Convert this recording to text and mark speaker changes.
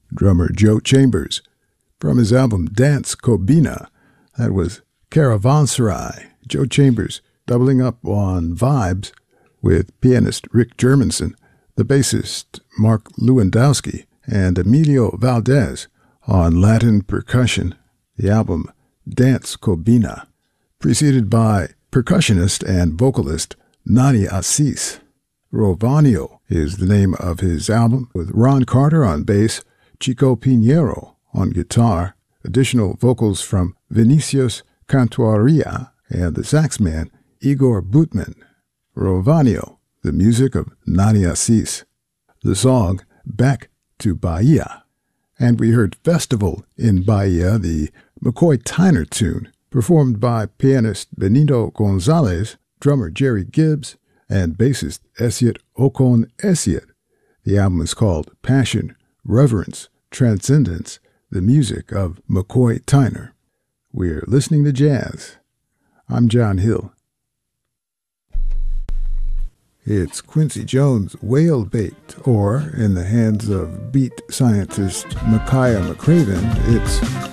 Speaker 1: drummer Joe Chambers. From his album Dance Kobina, that was Caravanserai, Joe Chambers doubling up on vibes with pianist Rick Germanson, the bassist Mark Lewandowski, and Emilio Valdez on Latin percussion, the album Dance Kobina, preceded by percussionist and vocalist Nadia Assis. Rovanio is the name of his album, with Ron Carter on bass, Chico Pinheiro on guitar, additional vocals from Vinicius Cantuaria, and the sax man Igor Butman. Rovanio, the music of Nadia Assis. The song Back to Bahia. And we heard Festival in Bahia, the McCoy Tyner tune, performed by pianist Benito Gonzalez, drummer Jerry Gibbs, and bassist Esiet Okon Esiet. The album is called Passion, Reverence, Transcendence, the music of McCoy Tyner. We're listening to jazz. I'm John Hill. It's Quincy Jones' Whale Bait, or in the hands of beat scientist Micaiah McCraven, it's